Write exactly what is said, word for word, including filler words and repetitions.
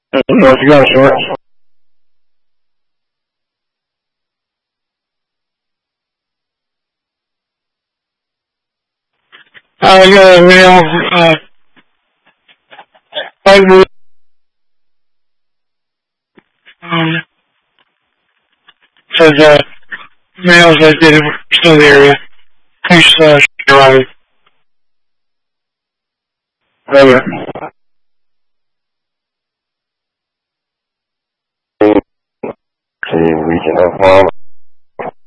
Uh, What you got, short? I got a mail, uh, I moved, um, says, uh, mails I did it still in the area. Please, uh, drive. Over. Regional